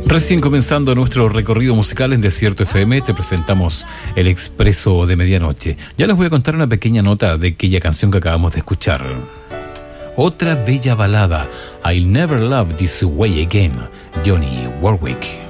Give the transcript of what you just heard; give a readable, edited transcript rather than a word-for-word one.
Recién comenzando nuestro recorrido musical en Desierto FM, te presentamos El Expreso de Medianoche. Ya les voy a contar una pequeña nota de aquella canción que acabamos de escuchar. Otra bella balada, I'll Never Love This Way Again, Johnny Warwick.